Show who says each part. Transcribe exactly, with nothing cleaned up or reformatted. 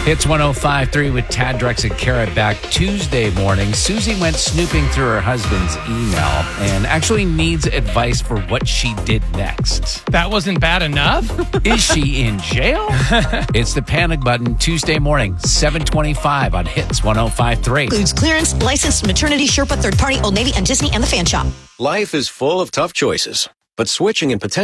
Speaker 1: Hits one oh five point three with Tad, Drex, and Kara back Tuesday morning. Susie went snooping through her husband's email and actually needs advice for what she did next.
Speaker 2: That wasn't bad enough?
Speaker 1: Is she in jail? It's the Panic Button Tuesday morning, seven twenty-five on Hits one oh five point three.
Speaker 3: Includes clearance, licensed maternity, Sherpa, third party, Old Navy, and Disney and the Fan Shop.
Speaker 4: Life is full of tough choices, but switching and potential